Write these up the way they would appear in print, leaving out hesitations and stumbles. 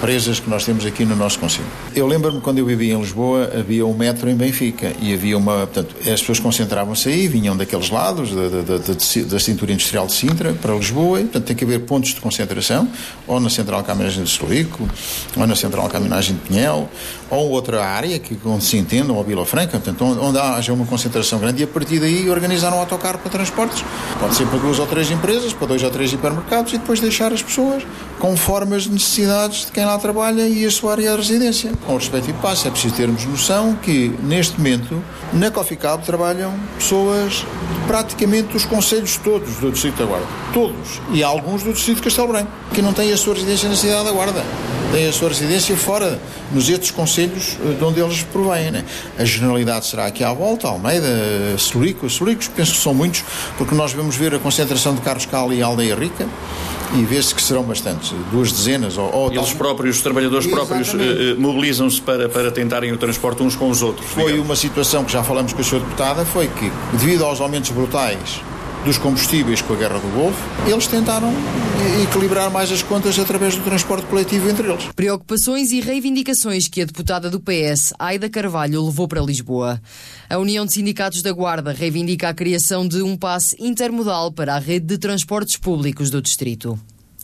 empresas que nós temos aqui no nosso concelho. Eu lembro-me quando eu vivia em Lisboa, havia um metro em Benfica e havia portanto, as pessoas concentravam-se aí, vinham daqueles lados, da cintura industrial de Sintra para Lisboa, e, portanto, tem que haver pontos de concentração, ou na Central de Caminhagem de Sorico, ou na Central de Caminhagem de Pinhel, ou outra área onde se entendam, ou Vila Franca, portanto, onde haja uma concentração grande, e a partir daí organizar um autocarro para transportes. Pode ser para 2 ou 3 empresas, para 2 ou 3 hipermercados, e depois deixar as pessoas conforme as necessidades de quem lá trabalha e a sua área de residência. Com o respectivo passo, é preciso termos noção que, neste momento, na Coffee Cab trabalham pessoas de praticamente dos concelhos todos do Distrito da Guarda. Todos. E alguns do Distrito de Castelo Branco, que não têm a sua residência na cidade da Guarda. Têm a sua residência fora, nos outros concelhos de onde eles provêm, né? A generalidade será aqui à volta, Almeida, Sorico, penso que são muitos, porque nós vamos ver a concentração de Carlos Cal e Aldeia Rica, e vê-se que serão bastantes, 2 dezenas. Ou eles próprios, os trabalhadores próprios, mobilizam-se para tentarem o transporte uns com os outros. Foi uma situação que já falamos com a Sra. Deputada, foi que, devido aos aumentos brutais dos combustíveis com a guerra do Golfo, eles tentaram equilibrar mais as contas através do transporte coletivo entre eles. Preocupações e reivindicações que a deputada do PS, Aida Carvalho, levou para Lisboa. A União de Sindicatos da Guarda reivindica a criação de um passe intermodal para a rede de transportes públicos do distrito.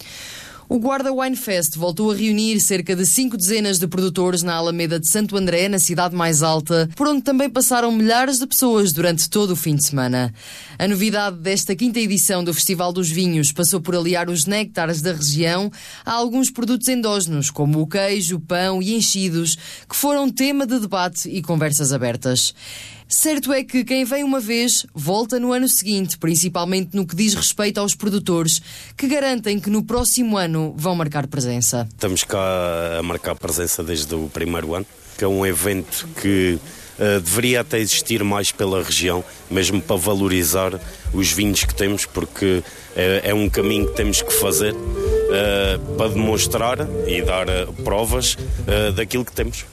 O Guarda Wine Fest voltou a reunir cerca de 5 dezenas de produtores na Alameda de Santo André, na cidade mais alta, por onde também passaram milhares de pessoas durante todo o fim de semana. A novidade desta 5ª edição do Festival dos Vinhos passou por aliar os néctares da região a alguns produtos endógenos, como o queijo, o pão e enchidos, que foram tema de debate e conversas abertas. Certo é que quem vem uma vez volta no ano seguinte, principalmente no que diz respeito aos produtores, que garantem que no próximo ano vão marcar presença. Estamos cá a marcar presença desde o primeiro ano, que é um evento que deveria até existir mais pela região, mesmo para valorizar os vinhos que temos, porque é um caminho que temos que fazer para demonstrar e dar provas daquilo que temos.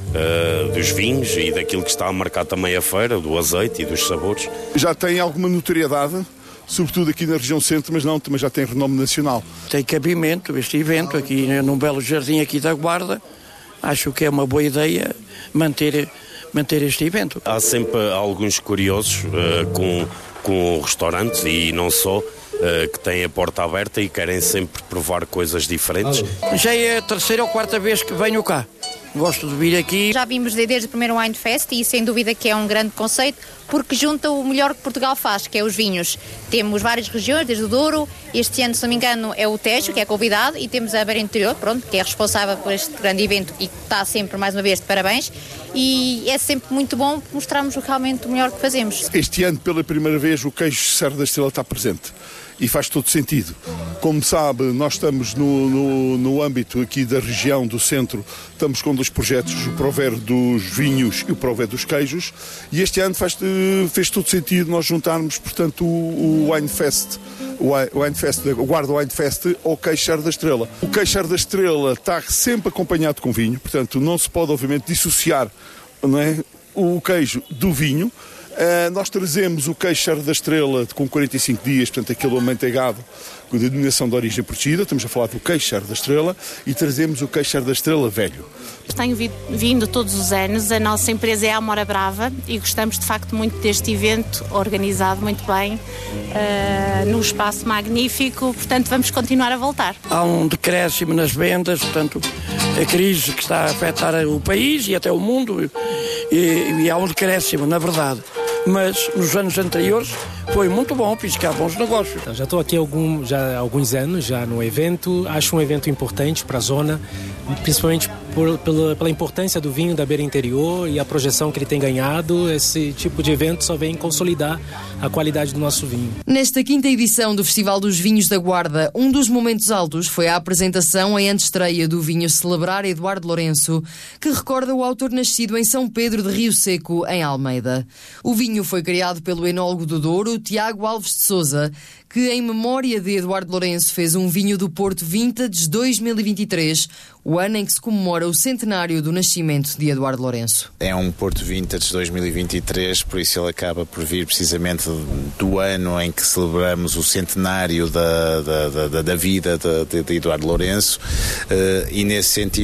Dos vinhos e daquilo que está a marcar também a feira, do azeite e dos sabores. Já tem alguma notoriedade, sobretudo aqui na região centro, mas também já tem renome nacional. Tem cabimento este evento aqui num belo jardim aqui da Guarda. Acho que é uma boa ideia manter este evento. Há sempre alguns curiosos com o restaurante e não só, que têm a porta aberta e querem sempre provar coisas diferentes. Já é a 3ª ou 4ª vez que venho cá. Gosto de vir aqui. Já vimos desde o primeiro Wine Fest e sem dúvida que é um grande conceito porque junta o melhor que Portugal faz, que é os vinhos. Temos várias regiões, desde o Douro, este ano, se não me engano, é o Tejo, que é convidado, e temos a Beira Interior, que é responsável por este grande evento e que está sempre, mais uma vez, de parabéns. E é sempre muito bom mostrarmos realmente o melhor que fazemos. Este ano, pela primeira vez, o queijo Serra da Estrela está presente. E faz todo sentido. Como sabe, nós estamos no âmbito aqui da região do centro, estamos com 2 projetos, o Prover dos vinhos e o Prover dos queijos, e este ano fez todo sentido nós juntarmos, portanto, o Wine Fest, o Guarda Wine Fest ao queijo Serra da Estrela. O queijo Serra da Estrela está sempre acompanhado com vinho, portanto, não se pode, obviamente, dissociar, não é, o queijo do vinho. Nós trazemos o queijo Serra da Estrela com 45 dias, portanto aquele amanteigado com denominação de origem protegida, estamos a falar do queijo Serra da Estrela, e trazemos o queijo Serra da Estrela velho. Tenho vindo todos os anos, a nossa empresa é a Amora Brava e gostamos de facto muito deste evento, organizado muito bem, num espaço magnífico, portanto vamos continuar a voltar. Há um decréscimo nas vendas, portanto a crise que está a afetar o país e até o mundo, e há um decréscimo, na verdade. Mas nos anos anteriores foi muito bom, piscar bons negócios. Já estou aqui há alguns anos já no evento, acho um evento importante para a zona, principalmente pela importância do vinho da Beira Interior e a projeção que ele tem ganhado. Esse tipo de evento só vem consolidar a qualidade do nosso vinho. Nesta 5ª edição do Festival dos Vinhos da Guarda, um dos momentos altos foi a apresentação em antestreia do vinho Celebrar Eduardo Lourenço, que recorda o autor nascido em São Pedro de Rio Seco, em Almeida. O vinho foi criado pelo enólogo do Douro, Tiago Alves de Sousa, que em memória de Eduardo Lourenço fez um vinho do Porto Vintage 2023, o ano em que se comemora o centenário do nascimento de Eduardo Lourenço. É um Porto Vintage 2023, por isso ele acaba por vir precisamente do ano em que celebramos o centenário da vida de Eduardo Lourenço, e nesse sentido